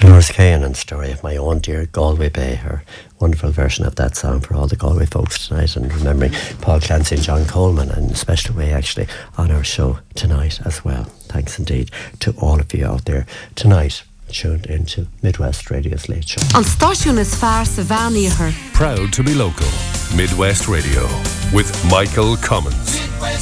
Dolores Cahanan's story of My Own Dear Galway Bay, her wonderful version of that song for all the Galway folks tonight, and remembering Paul Clancy and John Coleman in a special way actually on our show tonight as well. Thanks indeed to all of you out there tonight tuned into Midwest Radio's Late Show. An stáisiún is fearr sa bhean. Proud to be local. Midwest Radio with Michael Cummins.